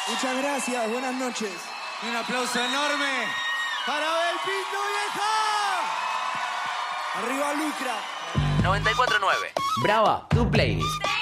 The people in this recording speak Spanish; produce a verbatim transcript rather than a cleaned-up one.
Muchas gracias, buenas noches. Y un aplauso enorme para Abel Pinto, vieja. Arriba Lucra. noventa y cuatro punto nueve. Brava, tu playlist.